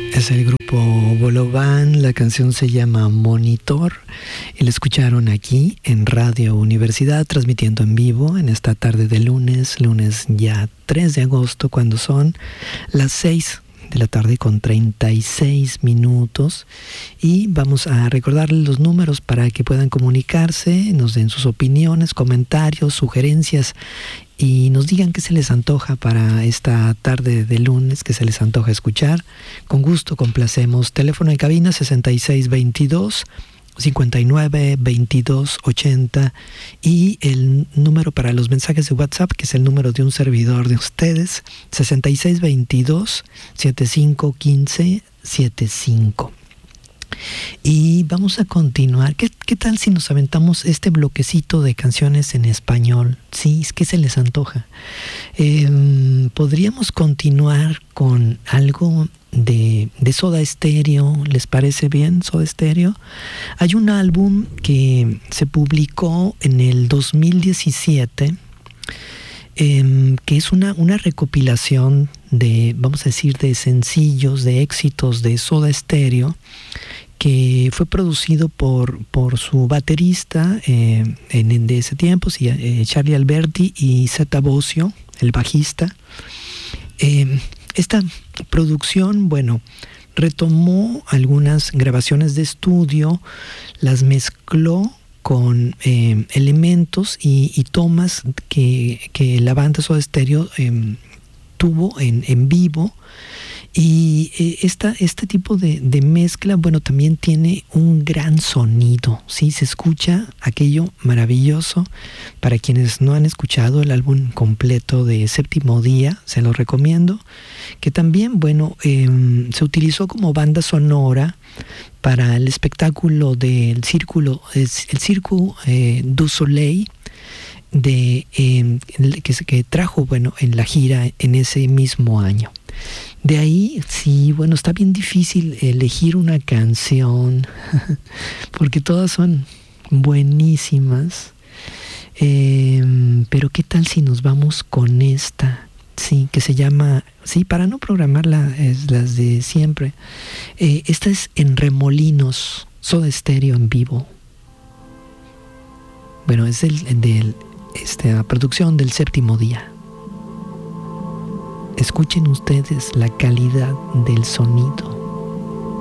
Es el grupo Bolobán, la canción se llama Monitor y la escucharon aquí en Radio Universidad, transmitiendo en vivo en esta tarde de lunes ya 3 de agosto, cuando son las 6 de la tarde con 36 minutos, y vamos a recordarles los números para que puedan comunicarse, nos den sus opiniones, comentarios, sugerencias y nos digan qué se les antoja para esta tarde de lunes, qué se les antoja escuchar. Con gusto complacemos. Teléfono de cabina 6622-592280 y el número para los mensajes de WhatsApp, que es el número de un servidor de ustedes, 6622-751575. Y vamos a continuar. ¿Qué tal si nos aventamos este bloquecito de canciones en español? Sí, es que se les antoja. Podríamos continuar con algo de Soda Stereo. ¿Les parece bien, Soda Stereo? Hay un álbum que se publicó en el 2017, que es una recopilación de, vamos a decir, de sencillos, de éxitos de Soda Stereo, que fue producido por su baterista de ese tiempo, sí, Charlie Alberti, y Zeta Bosio, el bajista. Esta producción, bueno, retomó algunas grabaciones de estudio, las mezcló con elementos y tomas que la banda Soda Stereo tuvo en vivo. Y este tipo de mezcla, bueno, también tiene un gran sonido, ¿sí? Se escucha aquello maravilloso. Para quienes no han escuchado el álbum completo de Séptimo Día, se lo recomiendo, que también, bueno, se utilizó como banda sonora para el espectáculo del Cirque du Soleil, que trajo, bueno, en la gira en ese mismo año. De ahí, sí, bueno, está bien difícil elegir una canción porque todas son buenísimas, pero ¿qué tal si nos vamos con esta? Sí, que se llama, sí, para no programarla, las de siempre. Esta es En Remolinos, Soda Stereo en vivo. Bueno, es esta producción del Séptimo Día. Escuchen ustedes la calidad del sonido.